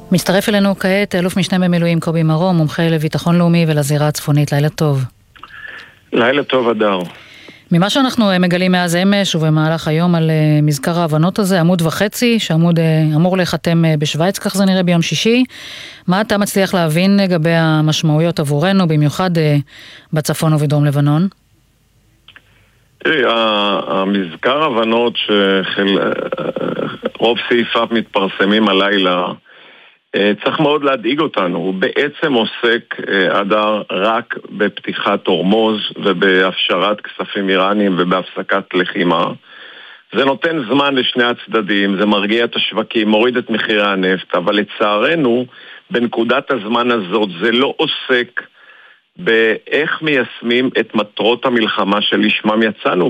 מצטרף אלינו כעת אלוף משנה במילואים קובי מרום, מומחה לביטחון לאומי ולזירה הצפונית. לילה טוב. לילה טוב, אדר. ממה שאנחנו מגלים מאז אמש ובמהלך היום על מזכר ההבנות הזה, עמוד וחצי, שעמוד אמור להיחתם בשוויץ, כך זה נראה ביום שישי. מה אתה מצליח להבין לגבי המשמעויות עבורנו, במיוחד בצפון ובדרום לבנון? תראי, המזכר ההבנות שרוב סעיפיו מתפרסמים הלילה, צריך מאוד להדאיג אותנו. הוא בעצם עוסק, אדר, רק בפתיחת הורמוז ובאפשרת כספים איראנים ובהפסקת לחימה. זה נותן זמן לשני הצדדים, זה מרגיע את השווקים, מוריד את מחירי הנפט, אבל לצערנו, בנקודת הזמן הזאת, זה לא עוסק באיך מיישמים את מטרות המלחמה שלשמם יצאנו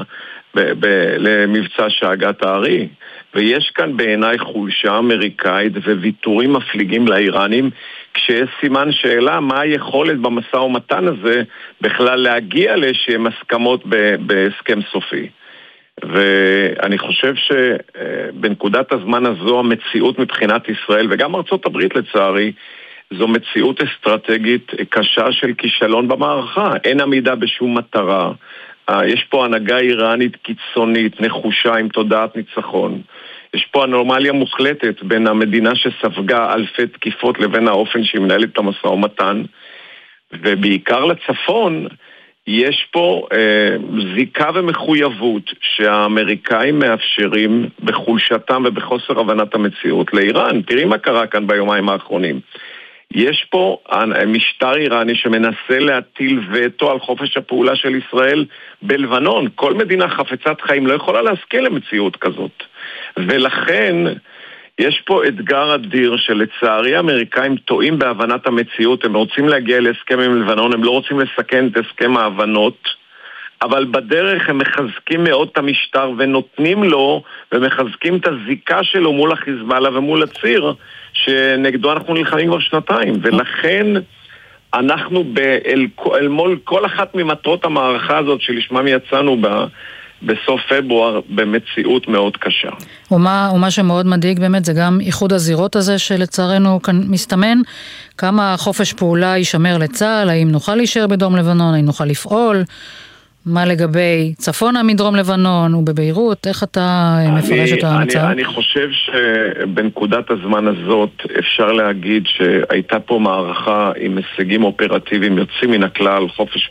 למבצע שאגת הארי. ויש כאן בעיניי חולשה אמריקאית וויתורים מפליגים לאיראנים, כשיש סימן שאלה מה היכולת במשא ומתן הזה בכלל להגיע לשהם הסכמות בהסכם סופי. ואני חושב שבנקודת הזמן הזו המציאות מבחינת ישראל וגם ארצות הברית לצערי זו מציאות אסטרטגית קשה של כישלון במערכה. אין עמידה בשום מטרה. יש פה הנהגה איראנית קיצונית, נחושה עם תודעת ניצחון. יש פה אנומליה מוחלטת בין המדינה שספגה אלפי תקיפות לבין האופן שהיא מנהלת את המשא ומתן. ובעיקר לצפון יש פה זיקה ומחויבות שהאמריקאים מאפשרים בחולשתם ובחוסר הבנת המציאות לאיראן. תראי מה קרה כאן ביומיים האחרונים. יש פה משטר איראני שמנסה להטיל וטו על חופש הפעולה של ישראל בלבנון. כל מדינה חפצת חיים לא יכולה להסכים למציאות כזאת. ולכן יש פה אתגר אדיר שלצערי האמריקאים טועים בהבנת המציאות. הם רוצים להגיע להסכם עם לבנון, הם לא רוצים לסכן את הסכם ההבנות, אבל בדרך הם מחזקים מאוד את המשטר ונותנים לו ומחזקים את הזיקה שלו מול החיזבאללה ומול הציר שנגדו אנחנו נלחמים כבר שנתיים. ולכן אנחנו אל מול כל אחת ממטרות המערכה הזאת שלשמם יצאנו בסוף פברואר במציאות מאוד קשה. ומה שמאוד מדאיג באמת זה גם איחוד הזירות הזה שלצערנו כאן מסתמן. כמה חופש פעולה יישמר לצה"ל, האם נוכל להישאר בדרום לבנון, האם נוכל לפעול, מה לגבי צפונה מדרום לבנון ובביירות, איך אתה מפרש את המצב? אני חושב שבנקודת הזמן הזאת אפשר להגיד שהייתה פה מערכה עם הישגים אופרטיביים יוצאים מן הכלל,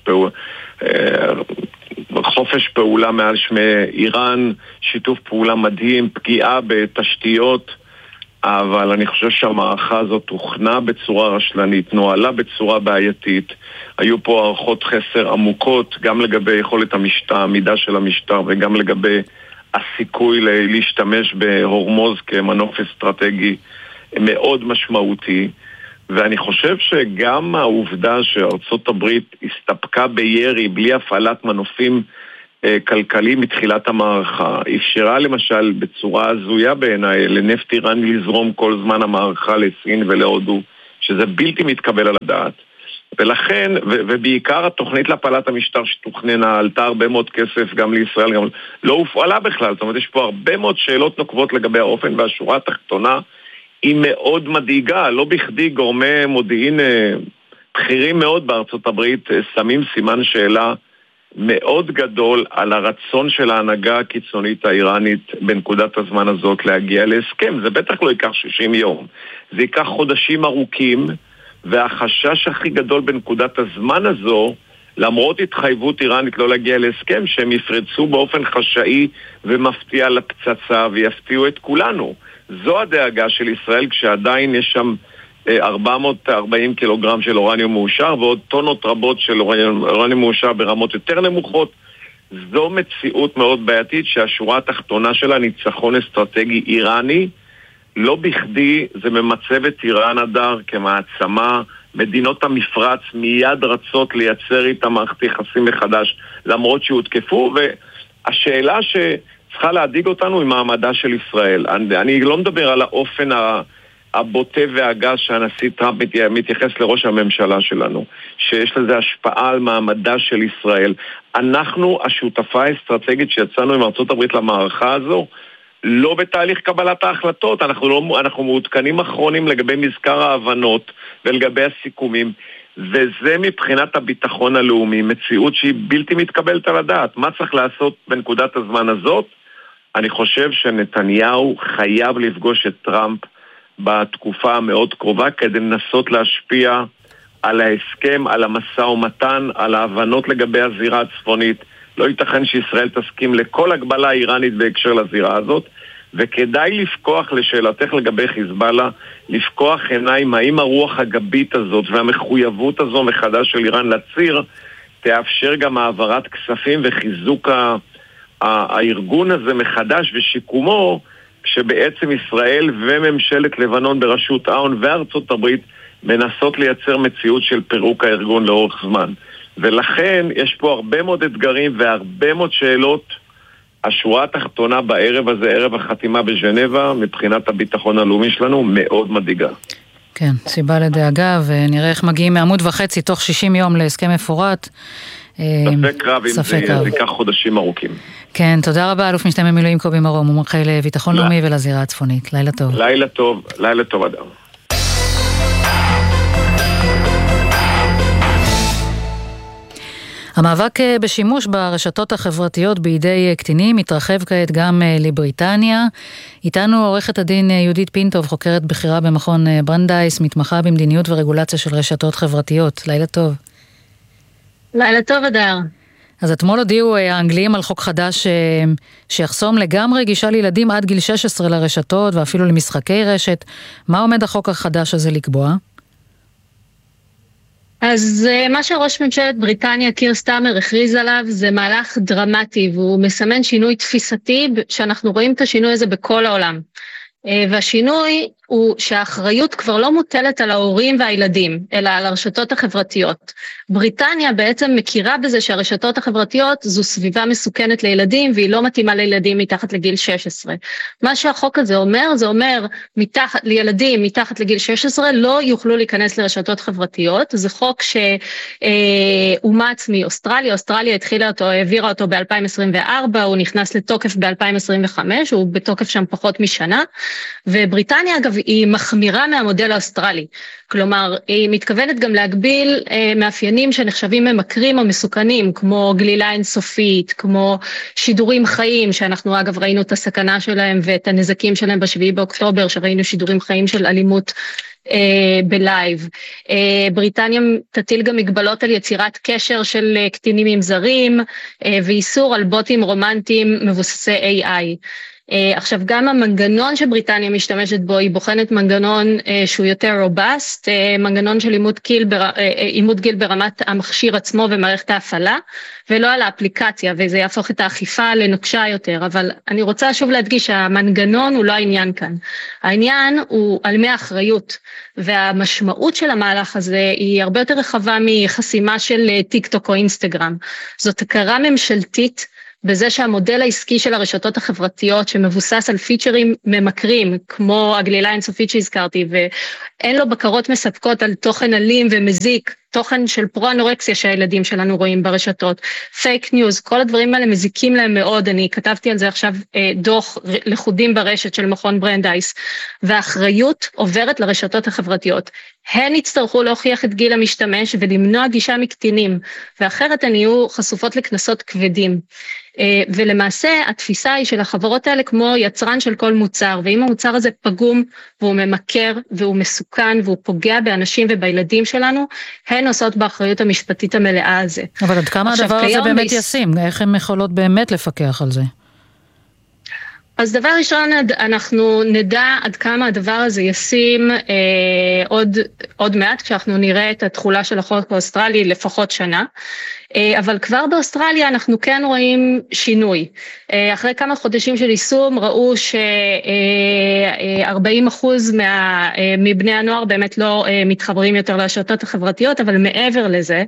חופש פעולה מעל שמי איראן, שיתוף פעולה מדהים, פגיעה בתשתיות, אבל אני חושב שהמערכה הזאת הוכנה בצורה רשלנית, נועלה בצורה בעייתית. היו פה הערכות חסר עמוקות, גם לגבי יכולת העמידה של המשטר וגם לגבי הסיכוי להשתמש בהורמוז כמנוף אסטרטגי מאוד משמעותי. ואני חושב שגם העובדה שארצות הברית הסתפקה בירי בלי הפעלת מנופים כלכליים מתחילת המערכה, אפשרה למשל בצורה הזויה בעיניי לנפט איראני לזרום כל זמן המערכה לסין ולהודו, שזה בלתי מתקבל על הדעת. ולכן, ובעיקר התוכנית להפעלת המשטר שתוכננה עלתה הרבה מאוד כסף גם לישראל, גם לא הופעלה בכלל. זאת אומרת, יש פה הרבה מאוד שאלות נוקבות לגבי האופן, והשורה התחתונה היא מאוד מדאיגה. לא בכדי גורמי מודיעין בכירים מאוד בארצות הברית שמים סימן שאלה מאוד גדול על הרצון של ההנהגה הקיצונית האיראנית בנקודת הזמן הזאת להגיע להסכם. זה בטח לא ייקח 60 יום, זה ייקח חודשים ארוכים, והחשש הכי גדול בנקודת הזמן הזו, למרות התחייבות איראנית לא להגיע להסכם, שהם יפרצו באופן חשאי ומפתיע לפצצה ויפתיעו את כולנו. זו הדאגה של ישראל, כשעדיין יש שם 440 קילוגרם של אורניום מאושר ועוד טונות רבות של אורניום מאושר ברמות יותר נמוכות. זו מציאות מאוד בעייתית שהשורה התחתונה שלה ניצחון אסטרטגי איראני. לא בכדי זה ממצב את איראן הדר כמעצמה. מדינות המפרץ מיד רצות לייצר איתה מערכת יחסים מחדש למרות שהותקפו, והשאלה שצריכה להדאיג אותנו היא מעמדה של ישראל. אני לא מדבר על האופן הבוטה והגס שהנשיא טראמפ מתייחס לראש הממשלה שלנו, שיש לזה השפעה על מעמדה של ישראל. אנחנו, השותפה האסטרטגית שיצאנו עם ארצות הברית למערכה הזו, לא בתהליך קבלת ההחלטות, אנחנו מעודכנים אחרונים לגבי מזכר ההבנות ולגבי הסיכומים, וזה מבחינת הביטחון הלאומי, מציאות שהיא בלתי מתקבלת על הדעת. מה צריך לעשות בנקודת הזמן הזאת? אני חושב שנתניהו חייב לפגוש את טראמפ בתקופה המאוד קרובה כדי לנסות להשפיע על ההסכם, על המשא ומתן, על ההבנות לגבי הזירה הצפונית. לא ייתכן שישראל תסכים לכל הגבלה איראנית בהקשר לזירה הזאת, וכדאי לפקוח לשאלתך לגבי חיזבאללה, לפקוח עיניים האם הרוח הגבית הזאת והמחויבות הזו מחדש של איראן לציר, תאפשר גם העברת כספים וחיזוק הארגון הזה מחדש ושיקומו, כשבעצם ישראל וממשלת לבנון בראשות און וארצות הברית מנסות לייצר מציאות של פירוק הארגון לאורך זמן. ולכן יש פה הרבה מאוד אתגרים והרבה מאוד שאלות. השורה התחתונה בערב הזה, ערב החתימה בז'נבה, מבחינת הביטחון הלאומי שלנו, מאוד מדאיגה. כן, סיבה לדאגה, ונראה איך מגיעים מעמוד וחצי תוך 60 יום להסכם מפורט. ספק רב, אם זה ייקח חודשים ארוכים. כן, תודה רבה, אלוף משנה במילואים קובי מרום, מומחה לביטחון לאומי ולזירה הצפונית. לילה טוב. לילה טוב, לילה טוב אדם. המאבק בשימוש ברשתות החברתיות בידי קטינים מתרחב כעת גם לבריטניה. איתנו עורכת הדין יהודית פינטוב, חוקרת בכירה במכון ברנדייס, מתמחה במדיניות ורגולציה של רשתות חברתיות. לילה טוב. לילה טוב, אדר. אז אתמול הודיעו האנגלים על חוק חדש שיחסום לגמרי גישה לילדים עד גיל 16 לרשתות ואפילו למשחקי רשת. מה עומד החוק החדש הזה לקבוע? אז מה שראש ממשלת בריטניה קיר סטאמר הכריז עליו זה מהלך דרמטי, והוא מסמן שינוי תפיסתי שאנחנו רואים את השינוי הזה בכל העולם. והשינוי הוא שהאחריות כבר לא מוטלת על ההורים והילדים, אלא על הרשתות החברתיות. בריטניה בעצם מכירה בזה שהרשתות החברתיות זו סביבה מסוכנת לילדים, והיא לא מתאימה לילדים מתחת לגיל 16. מה שהחוק הזה אומר, זה אומר לילדים מתחת לגיל 16 לא יוכלו להיכנס לרשתות חברתיות. זה חוק שאומץ מאוסטרליה, אוסטרליה העבירה אותו ב-2024, הוא נכנס לתוקף ב-2025, הוא בתוקף שם פחות משנה, ובריטניה אגב היא מחמירה מהמודל האוסטרלי, כלומר היא מתכוונת גם להגביל מאפיינים שנחשבים ממכרים או מסוכנים, כמו גלילה אינסופית, כמו שידורים חיים, שאנחנו אגב ראינו את הסכנה שלהם ואת הנזקים שלהם ב7 באוקטובר, שראינו שידורים חיים של אלימות בלייב. בריטניה תטיל גם מגבלות על יצירת קשר של קטינים עם זרים, ואיסור על בוטים רומנטיים מבוססי AI. עכשיו גם המנגנון שבריטניה משתמשת בו, היא בוחנת מנגנון שהוא יותר רובסט, מנגנון של אימות גיל ברמת המכשיר עצמו ומערכת ההפעלה, ולא על האפליקציה, וזה יהפוך את האכיפה לנוקשה יותר. אבל אני רוצה שוב להדגיש שהמנגנון הוא לא העניין כאן. העניין הוא על מי האחריות, והמשמעות של המהלך הזה היא הרבה יותר רחבה מחסימה של טיק טוק או אינסטגרם. זאת הכרה ממשלתית, בזה שהמודל העסקי של הרשתות החברתיות שמבוסס על פיצ'רים ממכרים, כמו הגלילה האינסופית שהזכרתי, ואין לו בקרות מספקות על תוכן אלים ומזיק, תוכן של פרו-אנורקסיה שהילדים שלנו רואים ברשתות, פייק ניוז, כל הדברים האלה מזיקים להם מאוד. אני כתבתי על זה עכשיו דוח לחודים ברשת של מכון ברנדייס, והאחריות עוברת לרשתות החברתיות. הן יצטרכו להוכיח את גיל המשתמש ולמנוע גישה מקטינים, ואחרת הן יהיו חשופות לכנסות כבדים. ולמעשה התפיסה היא של החברות האלה כמו יצרן של כל מוצר, ואם המוצר הזה פגום והוא ממכר והוא מסוכן והוא פוגע באנשים ובילדים שלנו, הן עושות באחריות המשפטית המלאה הזה. אבל עד כמה הדבר הזה באמת ישים? איך הן יכולות באמת לפקח על זה? אז דבר ראשון, אנחנו נדע עד כמה הדבר הזה ישים עוד מעט, כשאנחנו נראה את התחולה של החוק האוסטרלי לפחות שנה. אבל כבר באוסטרליה אנחנו כן רואים שינוי. אחרי כמה חודשים של יישום ראו ש40% מבני הנוער באמת לא מתחברים יותר לרשתות החברתיות, אבל מעבר לזה,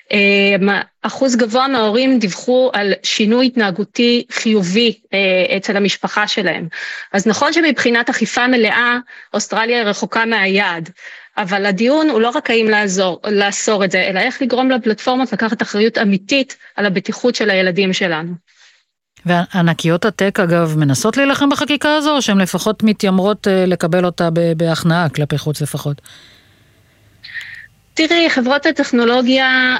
אחוז גבוה מההורים דיווחו על שינוי התנהגותי חיובי אצל המשפחה שלהם. אז נכון שמבחינת אכיפה מלאה, אוסטרליה רחוקה מהיעד, אבל הדיון הוא לא רק האם לאסור את זה, אלא איך לגרום לפלטפורמות לקחת אחריות אמיתית על הבטיחות של הילדים שלנו. וענקיות הטק אגב מנסות להילחם בחקיקה הזו, או שהן לפחות מתיימרות לקבל אותה בהכנעה כלפי חוץ לפחות? תראי, חברות הטכנולוגיה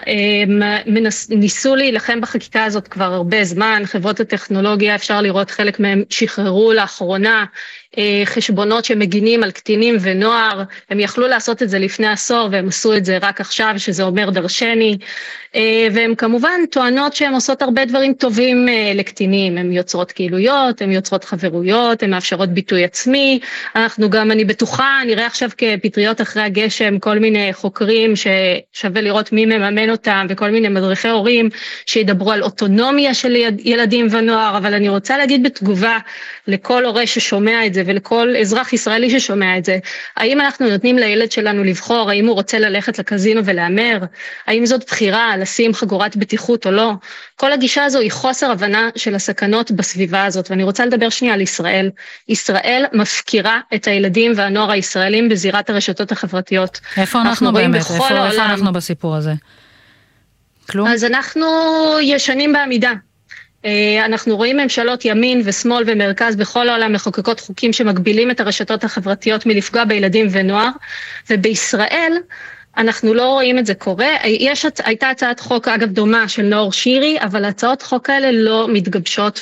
ניסו להילחם בחקיקה הזאת כבר הרבה זמן. חברות הטכנולוגיה, אפשר לראות חלק מהם שחררו לאחרונה חשבונות שמגינים על קטינים ונוער. הם יכלו לעשות את זה לפני עשור, והם עשו את זה רק עכשיו, שזה אומר דרשני. והם כמובן טוענות שהן עושות הרבה דברים טובים לקטינים. הן יוצרות קהילויות, הן יוצרות חברויות, הן מאפשרות ביטוי עצמי. אנחנו גם, אני בטוחה, נראה עכשיו כפטריות אחרי הגשם, כל מיני חוקרים ששווה לראות מי מממן אותם, וכל מיני מדריכי הורים שידברו על אוטונומיה של ילדים ונוער. אבל אני רוצה להגיד בתגובה לכל הורה ששומע את זה, ולכל אזרח ישראלי ששומע את זה, האם אנחנו נותנים לילד שלנו לבחור, האם הוא רוצה ללכת לקזינו ולאמר, האם זאת בחירה, לשים חגורת בטיחות או לא? כל הגישה הזו היא חוסר הבנה של הסכנות בסביבה הזאת, ואני רוצה לדבר שנייה על ישראל. ישראל מפקירה את הילדים והנוער הישראלים בזירת הרשתות החברתיות. איפה אנחנו באמת? איפה אנחנו בסיפור הזה? כלום? אז אנחנו ישנים בעמידה. אנחנו רואים ממשלות ימין ושמאל ומרכז בכל העולם מחוקקות חוקים שמגבילים את הרשתות החברתיות מלפגוע בילדים ונוער, ובישראל אנחנו לא רואים את זה קורה. הייתה הצעת חוק אגב דומה של נאור שירי, אבל הצעות חוק האלה לא מתגבשות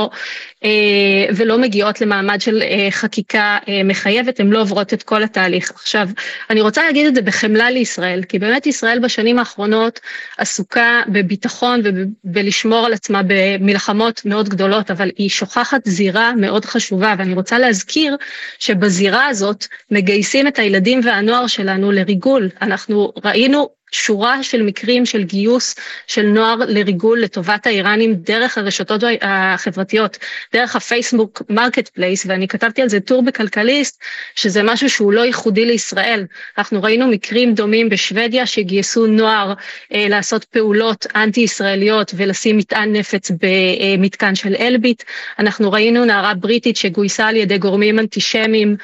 ולא מגיעות למעמד של חקיקיה מחייבת, הן לא עוברות את כל התהליך. עכשיו, אני רוצה להגיד את זה בחמלה לישראל, כי באמת ישראל בשנים האחרונות עסוקה בביטחון ובלשמור על עצמה במלחמות מאוד גדולות, אבל היא שוכחת זירה מאוד חשובה, ואני רוצה להזכיר שבזירה הזאת מגייסים את הילדים והנוער שלנו לריגול. אנחנו ראינו שורה של מקרים של גיוס של נוער לריגול לטובת האיראנים דרך הרשתות החברתיות, דרך הפייסבוק מרקט פלייס, ואני כתבתי על זה טור בכלכליסט, שזה משהו שהוא לא ייחודי לישראל. אנחנו ראינו מקרים דומים בשוודיה שגייסו נוער לעשות פעולות אנטי-ישראליות ולשים מטען נפץ במתקן של אלביט. אנחנו ראינו נערה בריטית שגויסה על ידי גורמים אנטישמיים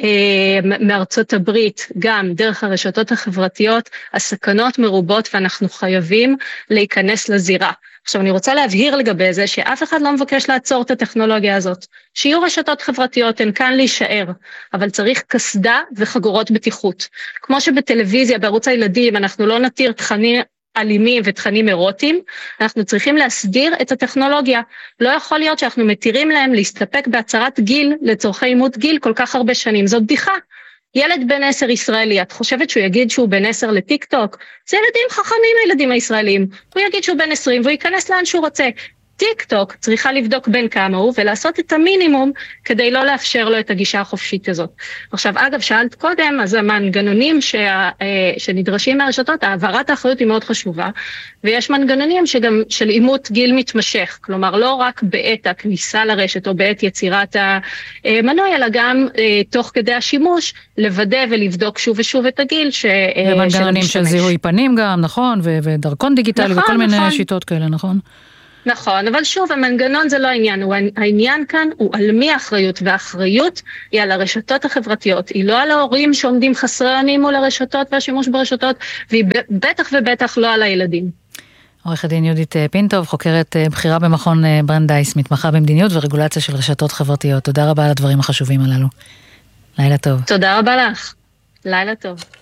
מארצות הברית, גם דרך הרשתות החברתיות. הסכנות מרובות ואנחנו חייבים להיכנס לזירה. עכשיו אני רוצה להבהיר לגבי זה שאף אחד לא מבקש לעצור את הטכנולוגיה הזאת. שיהיו רשתות חברתיות, הן כאן להישאר, אבל צריך קסדה וחגורות בטיחות. כמו שבטלוויזיה, בערוץ הילדים, אנחנו לא נתיר תכנים אלימים ותכנים אירוטיים, אנחנו צריכים להסדיר את הטכנולוגיה. לא יכול להיות שאנחנו מתירים להם להסתפק בהצהרת גיל לצורכי אימות גיל כל כך הרבה שנים. זאת בדיחה. ילד בן 10 ישראלי, את חושבת שהוא יגיד שהוא בן 10 לטיק טוק? זה ילדים חכמים, הילדים הישראלים. הוא יגיד שהוא בן 20 והוא ייכנס לאן שהוא רוצה. טיק טוק צריכה לבדוק בין כמה הוא ולעשות את המינימום כדי לא לאפשר לו את הגישה החופשית הזאת. עכשיו, אגב, שאלת קודם, אז המנגנונים שנדרשים מהרשתות, העברת האחריות היא מאוד חשובה, ויש מנגנונים שגם של אימות גיל מתמשך, כלומר לא רק בעת הכניסה לרשת או בעת יצירת המנוי, אלא גם תוך כדי השימוש, לוודא ולבדוק שוב ושוב את הגיל ומנגנונים של זיהוי פנים גם, נכון, ודרכון דיגיטלי וכל מיני שיטות כאלה, נכון? נכון, אבל שוב, המנגנון זה לא העניין, העניין כאן הוא על מי האחריות, והאחריות היא על הרשתות החברתיות, היא לא על ההורים שעומדים חסרי אונים מול הרשתות והשימוש ברשתות, והיא בטח ובטח לא על הילדים. עורכת דין יהודית פינטוב, חוקרת בחירה במכון ברנדייס, מתמחה במדיניות ורגולציה של רשתות חברתיות. תודה רבה על הדברים החשובים הללו. לילה טוב. תודה רבה לך. לילה טוב.